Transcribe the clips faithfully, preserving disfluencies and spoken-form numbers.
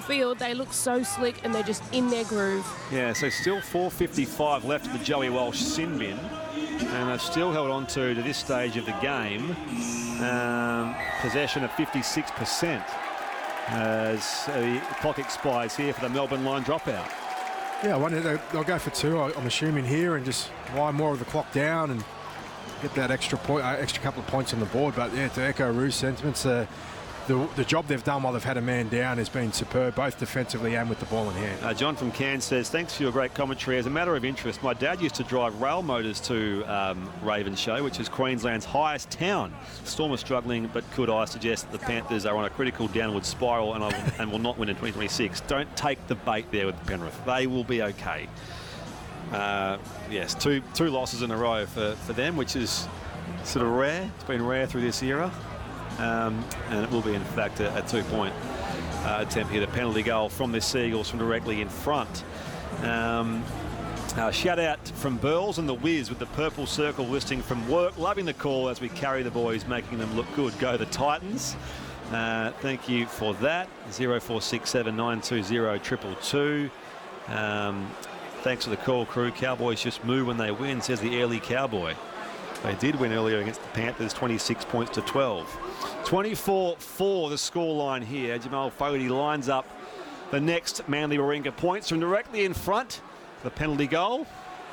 field, they look so slick and they're just in their groove. Yeah, so still four fifty-five left in the Joey Walsh sin bin. And they've still held on to, to this stage of the game, um, possession of fifty-six percent as the clock expires here for the Melbourne line dropout. Yeah, I wonder they'll, they'll go for two, I'm assuming, here, and just wind more of the clock down and get that extra point, uh, extra couple of points on the board. But yeah, to echo Rue's sentiments, uh, the the job they've done while they've had a man down has been superb, both defensively and with the ball in hand. Uh, John from Cairns says, thanks for your great commentary. As a matter of interest, my dad used to drive rail motors to um, Ravenshoe, which is Queensland's highest town. Storm are struggling, but could I suggest that the Panthers are on a critical downward spiral and, I will, and will not win in twenty twenty-six? Don't take the bait there with Penrith. They will be okay. Uh, yes, two two losses in a row for, for them, which is sort of rare. It's been rare through this era. Um, and it will be, in fact, a, a two-point uh, attempt here. The penalty goal from the Seagulls from directly in front. Um, uh, shout out from Burls and the Wiz with the purple circle listing from work. Loving the call as we carry the boys, making them look good. Go the Titans. Uh, thank you for that. zero four six seven nine two zero two two two. Um, thanks for the call, crew. Cowboys just move when they win, says the early Cowboy. They did win earlier against the Panthers, twenty-six points to twelve. twenty-four four the scoreline here. Jamal Fogarty lines up the next Manly Warringah points from directly in front. The penalty goal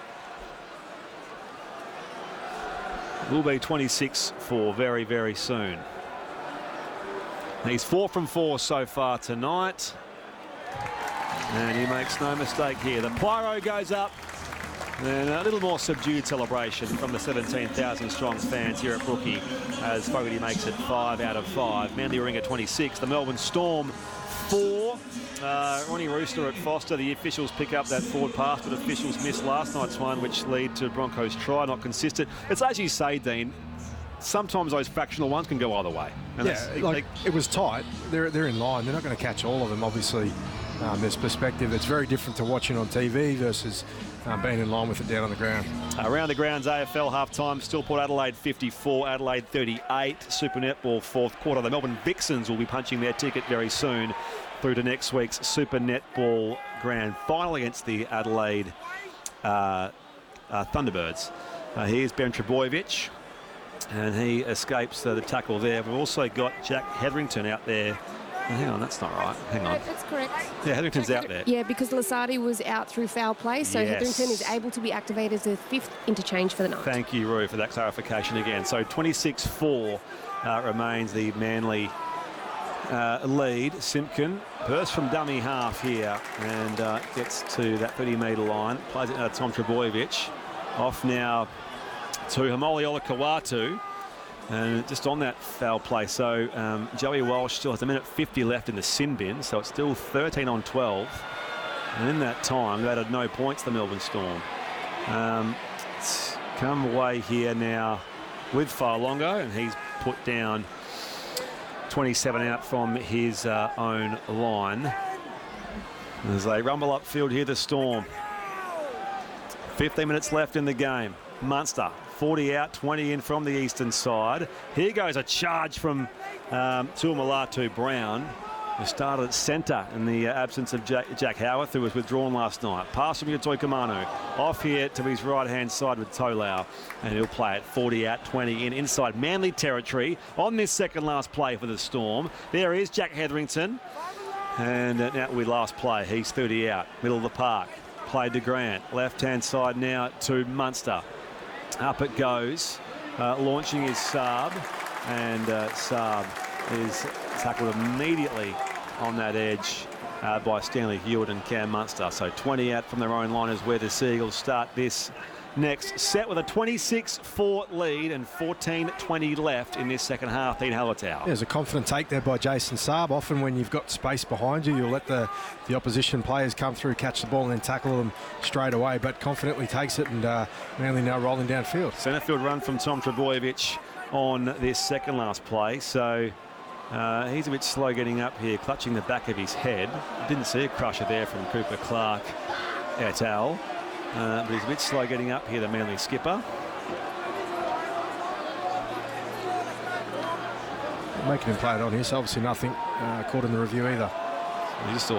will be twenty-six four very, very soon. He's four from four so far tonight. And he makes no mistake here. The pyro goes up. And a little more subdued celebration from the seventeen thousand strong fans here at Brookie as Fogarty makes it five out of five. Manly Warringah twenty-six. The Melbourne Storm four. Uh, Ronnie Rooster at Foster. The officials pick up that forward pass, but officials missed last night's one, which led to Broncos try, not consistent. It's as you say, Dean. Sometimes those fractional ones can go either way. And yeah, like they, it was tight. They're they're in line. They're not going to catch all of them, obviously. Um, there's perspective. It's very different to watching on T V versus um, being in line with it down on the ground. Around the grounds, A F L half-time. Still Port Adelaide fifty-four, Adelaide thirty-eight. Super Netball fourth quarter. The Melbourne Vixens will be punching their ticket very soon through to next week's Super Netball Grand Final against the Adelaide uh, uh, Thunderbirds. Uh, here's Ben Trebojevic, and he escapes uh, the tackle there. We've also got Jack Hetherington out there. Oh, hang on, that's not right. Hang on. No, that's correct. Yeah, Hetherington's out there. Yeah, because Lasardi was out through foul play, so Yes. Hetherington is able to be activated as the fifth interchange for the night. Thank you, Roo, for that clarification again. So twenty-six four uh, remains the Manly uh, lead. Simpkin bursts from dummy half here and uh, gets to that thirty metre line. Plays it uh, Tom Trebojevic. Off now to Hamoli Olakawatu. And just on that foul play, so um, Joey Walsh still has a minute fifty left in the sin bin, so it's still thirteen on twelve. And in that time, they've added no points, the Melbourne Storm. Um, it's come away here now with Farlongo, and he's put down twenty-seven out from his uh, own line. As they rumble upfield here, the Storm. fifteen minutes left in the game. Munster, forty out, twenty in from the eastern side. Here goes a charge from um, Tuamulatu Brown, who started at centre in the uh, absence of Jack, Jack Howarth, who was withdrawn last night. Pass from Yatoi Kamanu. Off here to his right-hand side with Tolau, and he'll play it forty out, twenty in, inside Manly territory on this second last play for the Storm. There is Jack Hetherington, and uh, now we last play. He's thirty out, middle of the park. Played to Grant. Left-hand side now to Munster. Up it goes, uh, launching his Saab, and uh, Saab is tackled immediately on that edge uh, by Stanley Hewitt and Cam Munster. So twenty out from their own line is where the Seagulls start this next set with a twenty-six four lead and fourteen twenty left in this second half. Dean Hallertau. There's a confident take there by Jason Saab. Often when you've got space behind you, you'll let the, the opposition players come through, catch the ball and then tackle them straight away, but confidently takes it, and uh, Manly now rolling downfield. Centre field run from Tom Trebojevic on this second last play. So uh, he's a bit slow getting up here, clutching the back of his head. Didn't see a crusher there from Cooper Clark et al. Uh, but he's a bit slow getting up here, the Manly skipper. Making him play it on here, so obviously nothing uh, caught in the review either. You just saw